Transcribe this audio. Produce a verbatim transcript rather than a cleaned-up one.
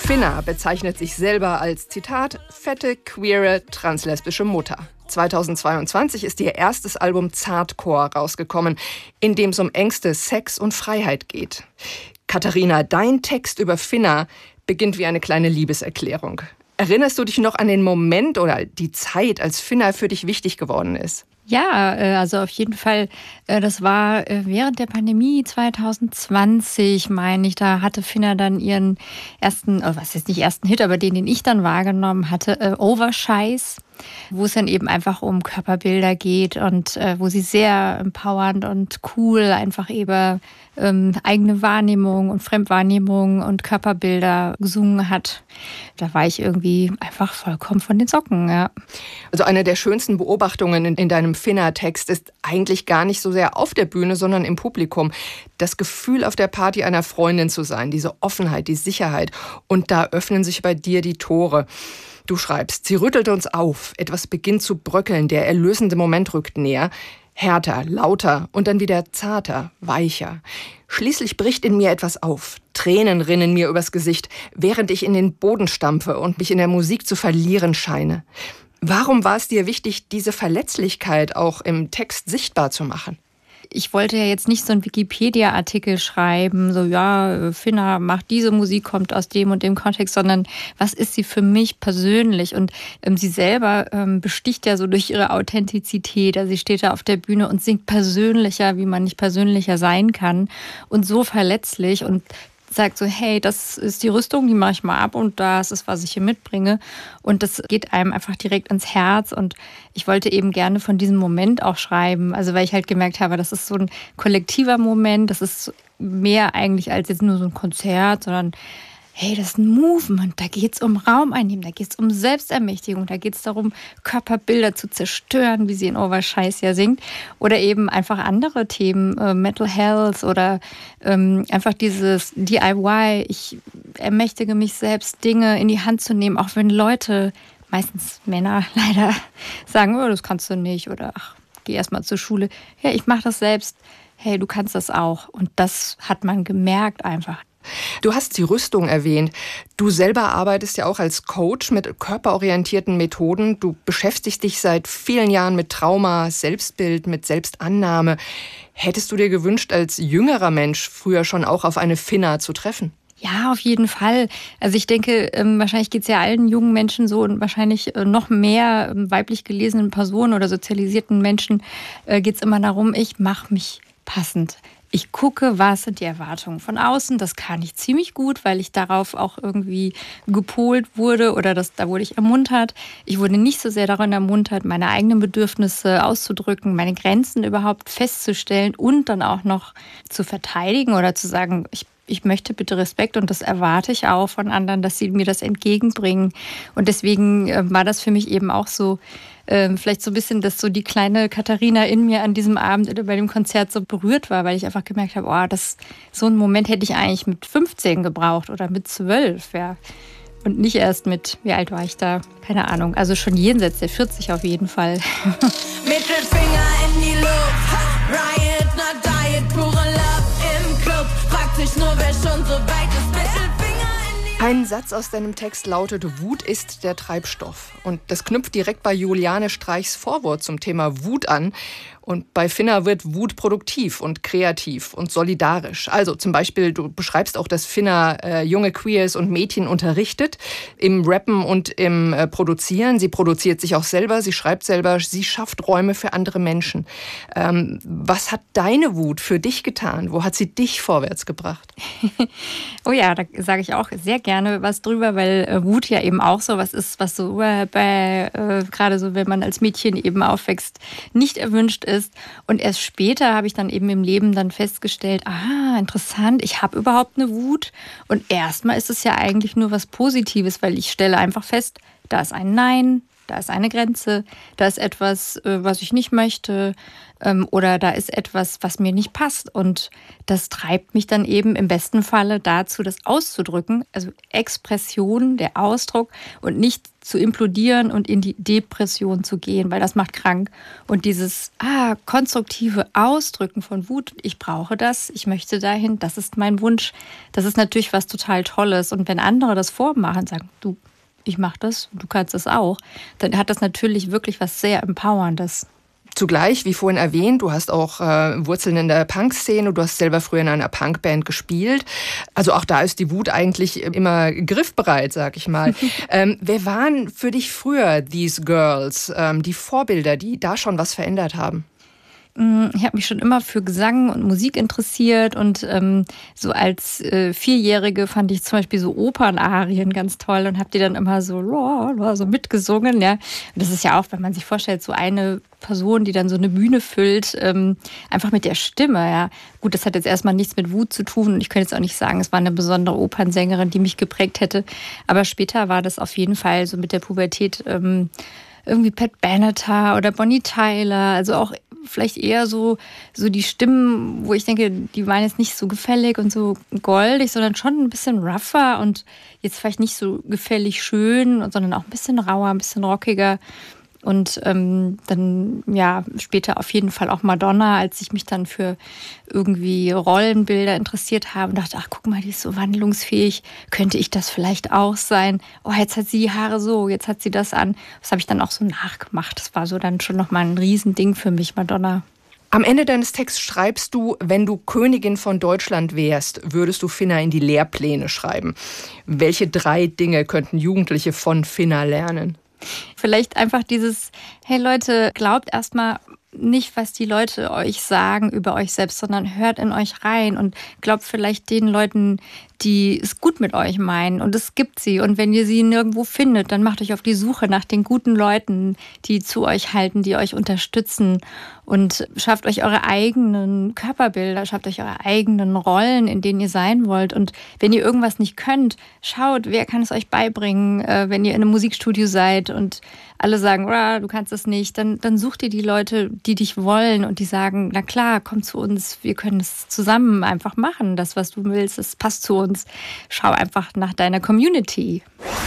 Finna bezeichnet sich selber als, Zitat, fette, queere, translesbische Mutter. zweitausendzweiundzwanzig ist ihr erstes Album Zartcore rausgekommen, in dem es um Ängste, Sex und Freiheit geht. Katharina, dein Text über Finna beginnt wie eine kleine Liebeserklärung. Erinnerst du dich noch an den Moment oder die Zeit, als Finna für dich wichtig geworden ist? Ja, also auf jeden Fall, das war während der Pandemie zwanzig zwanzig, meine ich, da hatte Finna dann ihren ersten, was ist nicht ersten Hit, aber den, den ich dann wahrgenommen hatte, Overscheiß, wo es dann eben einfach um Körperbilder geht und äh, wo sie sehr empowernd und cool einfach über ähm, eigene Wahrnehmung und Fremdwahrnehmung und Körperbilder gesungen hat. Da war ich irgendwie einfach vollkommen von den Socken, ja. Also eine der schönsten Beobachtungen in, in deinem Finna-Text ist eigentlich gar nicht so sehr auf der Bühne, sondern im Publikum. Das Gefühl, auf der Party einer Freundin zu sein, diese Offenheit, die Sicherheit. Und da öffnen sich bei dir die Tore. Du schreibst, sie rüttelt uns auf, etwas beginnt zu bröckeln, der erlösende Moment rückt näher, härter, lauter und dann wieder zarter, weicher. Schließlich bricht in mir etwas auf, Tränen rinnen mir übers Gesicht, während ich in den Boden stampfe und mich in der Musik zu verlieren scheine. Warum war es dir wichtig, diese Verletzlichkeit auch im Text sichtbar zu machen? Ich wollte ja jetzt nicht so einen Wikipedia-Artikel schreiben, so ja, Finna macht diese Musik, kommt aus dem und dem Kontext, sondern was ist sie für mich persönlich? Und ähm, sie selber ähm, besticht ja so durch ihre Authentizität. Also sie steht da auf der Bühne und singt persönlicher, wie man nicht persönlicher sein kann und so verletzlich und sagt so, hey, das ist die Rüstung, die mache ich mal ab und das ist, was ich hier mitbringe. Und das geht einem einfach direkt ins Herz. Und ich wollte eben gerne von diesem Moment auch schreiben. Also weil ich halt gemerkt habe, das ist so ein kollektiver Moment. Das ist mehr eigentlich als jetzt nur so ein Konzert, sondern hey, das ist ein Movement, da geht es um Raum einnehmen, da geht es um Selbstermächtigung, da geht es darum, Körperbilder zu zerstören, wie sie in Overscheiß ja singt. Oder eben einfach andere Themen, äh, Mental Health oder ähm, einfach dieses D I Y. Ich ermächtige mich selbst, Dinge in die Hand zu nehmen, auch wenn Leute, meistens Männer leider, sagen, oh, das kannst du nicht oder ach, geh erst mal zur Schule. Ja, ich mache das selbst. Hey, du kannst das auch. Und das hat man gemerkt einfach. Du hast die Rüstung erwähnt. Du selber arbeitest ja auch als Coach mit körperorientierten Methoden. Du beschäftigst dich seit vielen Jahren mit Trauma, Selbstbild, mit Selbstannahme. Hättest du dir gewünscht, als jüngerer Mensch früher schon auch auf eine Finna zu treffen? Ja, auf jeden Fall. Also ich denke, wahrscheinlich geht es ja allen jungen Menschen so und wahrscheinlich noch mehr weiblich gelesenen Personen oder sozialisierten Menschen geht es immer darum, ich mache mich passend. Ich gucke, was sind die Erwartungen von außen. Das kann ich ziemlich gut, weil ich darauf auch irgendwie gepolt wurde oder das, da wurde ich ermuntert. Ich wurde nicht so sehr darin ermuntert, meine eigenen Bedürfnisse auszudrücken, meine Grenzen überhaupt festzustellen und dann auch noch zu verteidigen oder zu sagen, ich Ich möchte bitte Respekt und das erwarte ich auch von anderen, dass sie mir das entgegenbringen. Und deswegen äh, war das für mich eben auch so, äh, vielleicht so ein bisschen, dass so die kleine Katharina in mir an diesem Abend bei dem Konzert so berührt war, weil ich einfach gemerkt habe, oh, das, so einen Moment hätte ich eigentlich mit fünfzehn gebraucht oder mit zwölf, ja. Und nicht erst mit, wie alt war ich da? Keine Ahnung, also schon jenseits der vierzig auf jeden Fall. Mittelfinger in die Luft, Riot, not Diet, pure Love im Club. Fragt sich nur, wer schon so weit ist. Mittelfinger in die Ein Satz aus deinem Text lautet, Wut ist der Treibstoff. Und das knüpft direkt bei Juliane Streichs Vorwort zum Thema Wut an. Und bei Finna wird Wut produktiv und kreativ und solidarisch. Also zum Beispiel, du beschreibst auch, dass Finna äh, junge Queers und Mädchen unterrichtet im Rappen und im äh, Produzieren. Sie produziert sich auch selber, sie schreibt selber, sie schafft Räume für andere Menschen. Ähm, was hat deine Wut für dich getan? Wo hat sie dich vorwärts gebracht? Oh ja, da sage ich auch sehr gerne was drüber, weil äh, Wut ja eben auch so was ist, was so äh, bei, äh, gerade so, wenn man als Mädchen eben aufwächst, nicht erwünscht ist. Und erst später habe ich dann eben im Leben dann festgestellt, ah, interessant, ich habe überhaupt eine Wut. Und erstmal ist es ja eigentlich nur was Positives, weil ich stelle einfach fest, da ist ein Nein, da ist eine Grenze, da ist etwas, was ich nicht möchte oder da ist etwas, was mir nicht passt. Und das treibt mich dann eben im besten Falle dazu, das auszudrücken, also Expression, der Ausdruck und nicht zu implodieren und in die Depression zu gehen, weil das macht krank. Und dieses ah, konstruktive Ausdrücken von Wut, ich brauche das, ich möchte dahin, das ist mein Wunsch, das ist natürlich was total Tolles. Und wenn andere das vormachen, sagen, du, ich mache das, du kannst das auch, dann hat das natürlich wirklich was sehr Empowerndes. Zugleich, wie vorhin erwähnt, du hast auch äh, Wurzeln in der Punk-Szene, du hast selber früher in einer Punkband gespielt. Also auch da ist die Wut eigentlich immer griffbereit, sag ich mal. ähm, wer waren für dich früher These Girls, ähm, die Vorbilder, die da schon was verändert haben? Ich habe mich schon immer für Gesang und Musik interessiert und ähm, so als äh, Vierjährige fand ich zum Beispiel so Opernarien ganz toll und habe die dann immer so, so mitgesungen. Ja. Und das ist ja auch, wenn man sich vorstellt, so eine Person, die dann so eine Bühne füllt, ähm, einfach mit der Stimme. Ja. Gut, das hat jetzt erstmal nichts mit Wut zu tun und ich könnte jetzt auch nicht sagen, es war eine besondere Opernsängerin, die mich geprägt hätte. Aber später war das auf jeden Fall so mit der Pubertät ähm, irgendwie Pat Benatar oder Bonnie Tyler, also auch vielleicht eher so, so die Stimmen, wo ich denke, die waren jetzt nicht so gefällig und so goldig, sondern schon ein bisschen rougher und jetzt vielleicht nicht so gefällig schön, sondern auch ein bisschen rauer, ein bisschen rockiger. Und ähm, dann, ja, später auf jeden Fall auch Madonna, als ich mich dann für irgendwie Rollenbilder interessiert habe und dachte, ach, guck mal, die ist so wandlungsfähig, könnte ich das vielleicht auch sein? Oh, jetzt hat sie die Haare so, jetzt hat sie das an. Das habe ich dann auch so nachgemacht. Das war so dann schon nochmal ein Riesending für mich, Madonna. Am Ende deines Texts schreibst du, wenn du Königin von Deutschland wärst, würdest du Finna in die Lehrpläne schreiben. Welche drei Dinge könnten Jugendliche von Finna lernen? Vielleicht einfach dieses, hey Leute, glaubt erstmal nicht, was die Leute euch sagen über euch selbst, sondern hört in euch rein und glaubt vielleicht den Leuten, die es gut mit euch meinen. Und es gibt sie. Und wenn ihr sie nirgendwo findet, dann macht euch auf die Suche nach den guten Leuten, die zu euch halten, die euch unterstützen. Und schafft euch eure eigenen Körperbilder, schafft euch eure eigenen Rollen, in denen ihr sein wollt. Und wenn ihr irgendwas nicht könnt, schaut, wer kann es euch beibringen. Wenn ihr in einem Musikstudio seid und alle sagen, du kannst es nicht, dann, dann sucht ihr die Leute, die dich wollen und die sagen, na klar, komm zu uns, wir können es zusammen einfach machen. Das, was du willst, das passt zu uns. Schau einfach nach deiner Community.